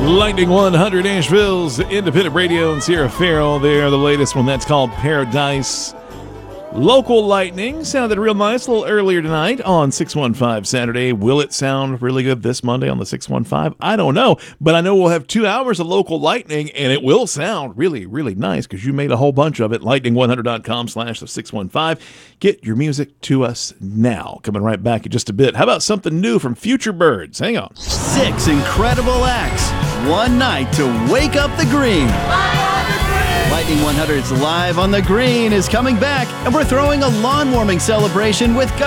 Lightning 100, Asheville's independent radio, and Sierra Farrell there. The latest one, that's called Paradise. Local lightning sounded real nice a little earlier tonight on 615 Saturday. Will it sound really good this Monday on the 615? I don't know, but I know we'll have 2 hours of local lightning, and it will sound really, really nice because you made a whole bunch of it. Lightning100.com/615. Get your music to us now. Coming right back in just a bit. How about something new from Future Birds? Hang on. 6 incredible acts, one night to wake up the green. Lightning 100's Live on the Green is coming back, and we're throwing a lawn warming celebration with